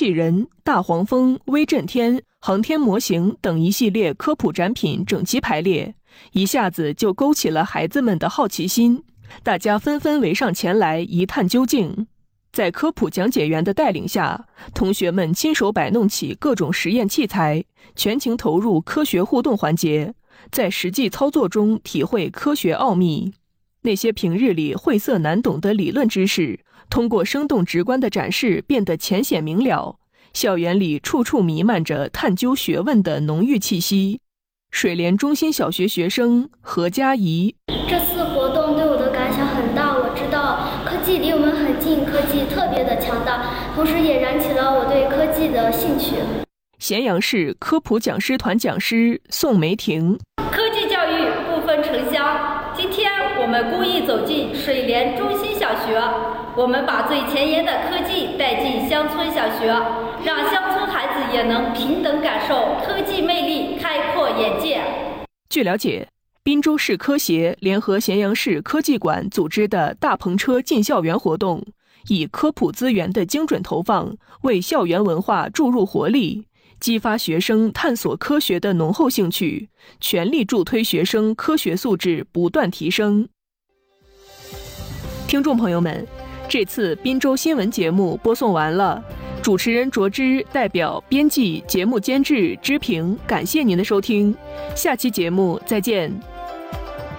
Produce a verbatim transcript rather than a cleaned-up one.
器人、大黄蜂、威震天、航天模型等一系列科普展品整齐排列，一下子就勾起了孩子们的好奇心，大家纷纷围上前来一探究竟。在科普讲解员的带领下，同学们亲手摆弄起各种实验器材，全情投入科学互动环节，在实际操作中体会科学奥秘。那些平日里晦涩难懂的理论知识，通过生动直观的展示变得浅显明了。校园里处处弥漫着探究学问的浓郁气息。水莲中心小学学生何佳怡： 这次活动对我的感想很大，我知道科技离我们很近，科技特别的强大，同时也燃起了我对科技的兴趣。 咸阳市科普讲师团讲师宋梅婷： 科技教育不分城乡，今天我们故意走进水莲中心小学，我们把最前沿的科技带进乡村小学，让乡村孩子也能平等感受科技魅力，开阔眼界。 据了解，滨州市科协联合咸阳市科技馆组织的大篷车进校园活动，以科普资源的精准投放，为校园文化注入活力，激发学生探索科学的浓厚兴趣，全力助推学生科学素质不断提升。听众朋友们，这次滨州新闻节目播送完了，主持人卓之代表编辑、节目监制知平，感谢您的收听，下期节目再见。